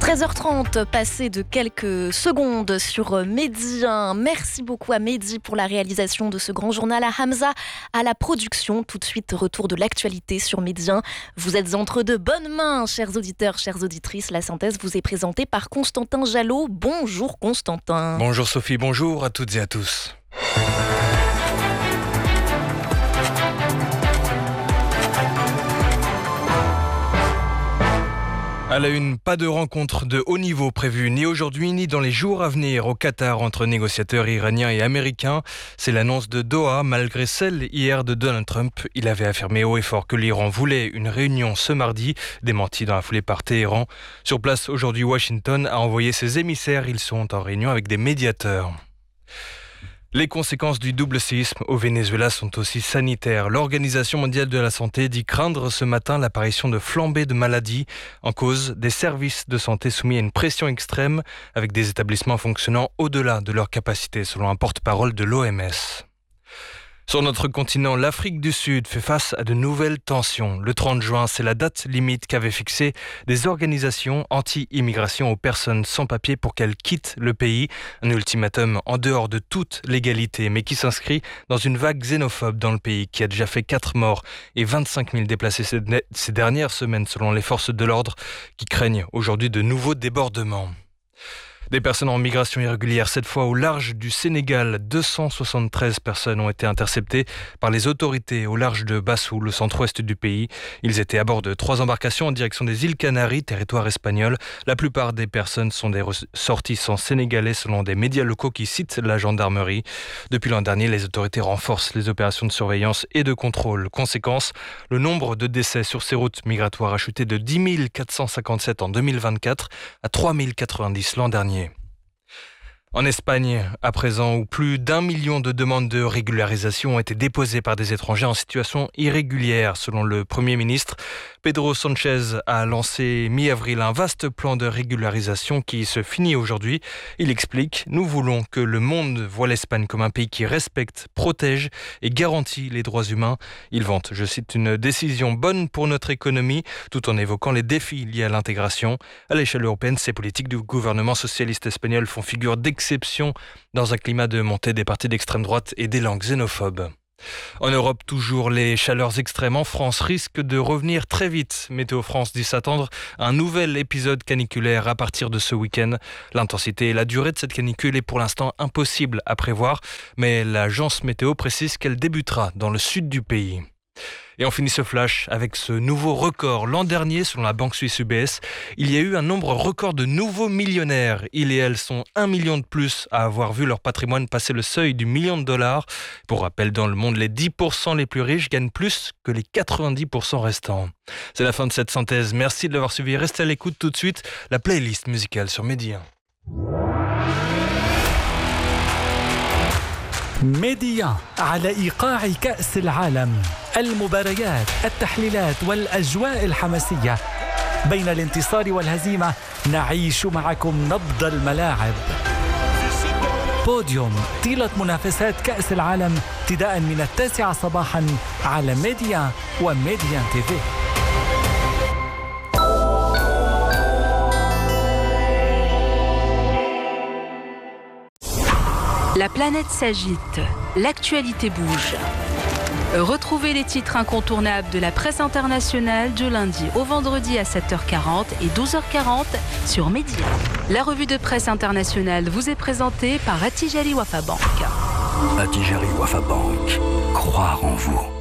13h30, passé de quelques secondes sur Mehdi 1. Merci beaucoup à Mehdi pour la réalisation de ce grand journal, à Hamza à la production. Tout de suite, retour de l'actualité sur Mehdi 1. Vous êtes entre de bonnes mains, chers auditeurs, chères auditrices. La synthèse vous est présentée par Constantin Jalot. Bonjour Constantin. Bonjour Sophie, bonjour à toutes et à tous. À la une, pas de rencontre de haut niveau prévue ni aujourd'hui ni dans les jours à venir au Qatar entre négociateurs iraniens et américains. C'est l'annonce de Doha malgré celle hier de Donald Trump. Il avait affirmé haut et fort que l'Iran voulait une réunion ce mardi, démenti dans la foulée par Téhéran. Sur place aujourd'hui, Washington a envoyé ses émissaires. Ils sont en réunion avec des médiateurs. Les conséquences du double séisme au Venezuela sont aussi sanitaires. L'Organisation mondiale de la santé dit craindre ce matin l'apparition de flambées de maladies en cause des services de santé soumis à une pression extrême avec des établissements fonctionnant au-delà de leur capacité, selon un porte-parole de l'OMS. Sur notre continent, l'Afrique du Sud fait face à de nouvelles tensions. Le 30 juin, c'est la date limite qu'avaient fixée des organisations anti-immigration aux personnes sans papier pour qu'elles quittent le pays. Un ultimatum en dehors de toute légalité, mais qui s'inscrit dans une vague xénophobe dans le pays qui a déjà fait 4 morts et 25 000 déplacés ces dernières semaines selon les forces de l'ordre qui craignent aujourd'hui de nouveaux débordements. Des personnes en migration irrégulière, cette fois au large du Sénégal. 273 personnes ont été interceptées par les autorités au large de Bassou, le centre-ouest du pays. Ils étaient à bord de 3 embarcations en direction des îles Canaries, territoire espagnol. La plupart des personnes sont des ressortissants sénégalais selon des médias locaux qui citent la gendarmerie. Depuis l'an dernier, les autorités renforcent les opérations de surveillance et de contrôle. Conséquence, le nombre de décès sur ces routes migratoires a chuté de 10 457 en 2024 à 3 090 l'an dernier. En Espagne, à présent, où plus d'1 million de demandes de régularisation ont été déposées par des étrangers en situation irrégulière. Selon le Premier ministre, Pedro Sánchez a lancé mi-avril un vaste plan de régularisation qui se finit aujourd'hui. Il explique « Nous voulons que le monde voit l'Espagne comme un pays qui respecte, protège et garantit les droits humains. » Il vante, je cite, une décision bonne pour notre économie, tout en évoquant les défis liés à l'intégration. À l'échelle européenne, ces politiques du gouvernement socialiste espagnol font figure d'exception dans un climat de montée des partis d'extrême droite et des langues xénophobes. En Europe, toujours les chaleurs extrêmes en France risquent de revenir très vite. Météo France dit s'attendre à un nouvel épisode caniculaire à partir de ce week-end. L'intensité et la durée de cette canicule est pour l'instant impossible à prévoir, mais l'agence météo précise qu'elle débutera dans le sud du pays. Et on finit ce flash avec ce nouveau record. L'an dernier, selon la banque suisse UBS, il y a eu un nombre record de nouveaux millionnaires. Ils et elles sont 1 million de plus à avoir vu leur patrimoine passer le seuil du $1 million. Pour rappel, dans le monde, les 10% les plus riches gagnent plus que les 90% restants. C'est la fin de cette synthèse. Merci de l'avoir suivi. Restez à l'écoute tout de suite. La playlist musicale sur Mehdi 1. ميدي 1 على إيقاع كأس العالم. المباريات، التحليلات والأجواء الحماسية. بين الانتصار والهزيمة نعيش معكم نبض الملاعب. بوديوم طيلة منافسات كأس العالم ابتداء من 9 صباحا على ميدي 1 وميدي 1 تي في. La planète s'agite, l'actualité bouge. Retrouvez les titres incontournables de la presse internationale du lundi au vendredi à 7h40 et 12h40 sur Mehdi 1. La revue de presse internationale vous est présentée par Attijari Wafa Bank. Attijari Wafa Bank, croire en vous.